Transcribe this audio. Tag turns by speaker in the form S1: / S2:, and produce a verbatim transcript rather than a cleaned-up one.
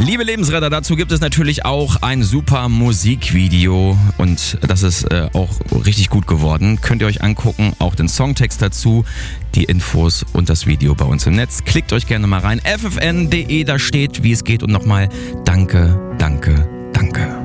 S1: Liebe Lebensretter, dazu gibt es natürlich auch ein super Musikvideo und das ist äh, auch richtig gut geworden. Könnt ihr euch angucken, auch den Songtext dazu, die Infos und das Video bei uns im Netz. Klickt euch gerne mal rein. F F N punkt de, da steht, wie es geht und nochmal danke, danke, danke.